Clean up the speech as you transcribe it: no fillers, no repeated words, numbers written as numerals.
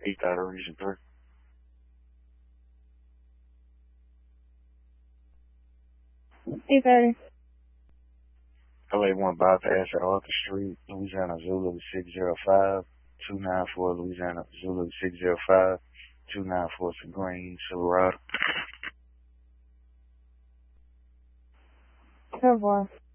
East out of Region 3. E30. LA1 bypass at Arthur Street, Louisiana Zulu 605, 294 Louisiana Zulu 605, 294 Green, Silverado. 10-4.